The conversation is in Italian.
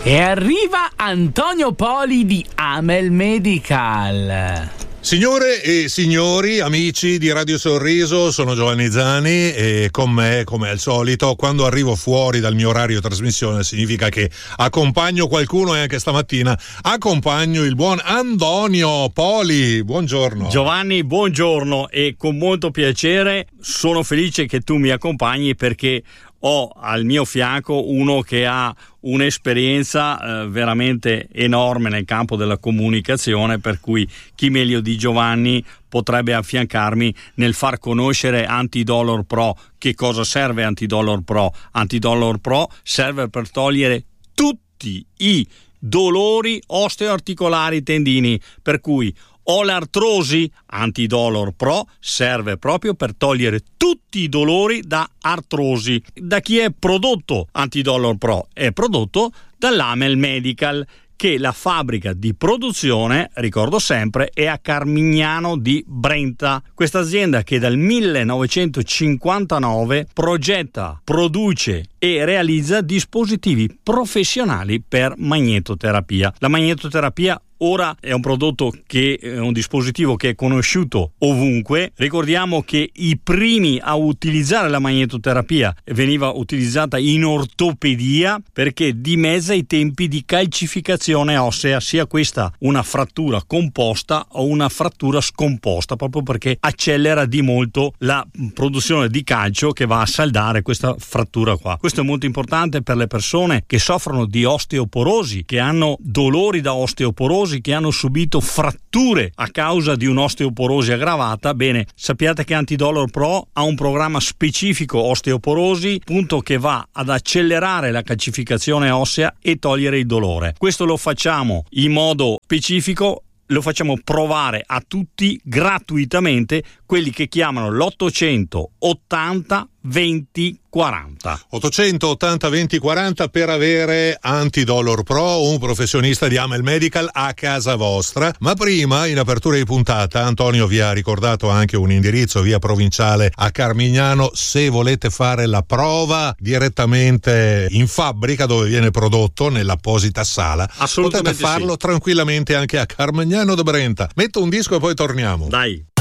E arriva Antonio Poli di Amel Medical. Signore e signori, amici di Radio Sorriso, sono Giovanni Zani e con me, come al solito, quando arrivo fuori dal mio orario di trasmissione significa che accompagno qualcuno, e anche stamattina accompagno il buon Antonio Poli. Buongiorno. Giovanni, buongiorno, e con molto piacere sono felice che tu mi accompagni, perché ho al mio fianco uno che ha un'esperienza veramente enorme nel campo della comunicazione, per cui chi meglio di Giovanni potrebbe affiancarmi nel far conoscere Antidolor Pro. Che cosa serve Antidolor Pro? Antidolor Pro serve per togliere tutti i dolori osteoarticolari tendini, per cui ho l'artrosi, Antidolor Pro serve proprio per togliere tutti i dolori da artrosi. Da chi è prodotto Antidolor Pro? È prodotto dall'Amel Medical, che la fabbrica di produzione, ricordo sempre, è a Carmignano di Brenta. Questa azienda che dal 1959 progetta, produce e realizza dispositivi professionali per magnetoterapia. La magnetoterapia ora è un prodotto che è un dispositivo che è conosciuto ovunque. Ricordiamo che i primi a utilizzare la magnetoterapia veniva utilizzata in ortopedia, perché dimezza i tempi di calcificazione ossea, sia questa una frattura composta o una frattura scomposta, proprio perché accelera di molto la produzione di calcio che va a saldare questa frattura qua. Questo è molto importante per le persone che soffrono di osteoporosi, che hanno dolori da osteoporosi, che hanno subito fratture a causa di un'osteoporosi aggravata. Bene, sappiate che Antidolor Pro ha un programma specifico osteoporosi, appunto, che va ad accelerare la calcificazione ossea e togliere il dolore. Questo lo facciamo in modo specifico, lo facciamo provare a tutti gratuitamente, quelli che chiamano l'880 20 40. 880 20 40 per avere Antidolor Pro, un professionista di Amel Medical a casa vostra. Ma prima, in apertura di puntata, Antonio vi ha ricordato anche un indirizzo, via Provinciale a Carmignano, se volete fare la prova direttamente in fabbrica dove viene prodotto, nell'apposita sala. Assolutamente potete farlo sì. Tranquillamente anche a Carmignano di Brenta. Metto un disco e poi torniamo. Dai.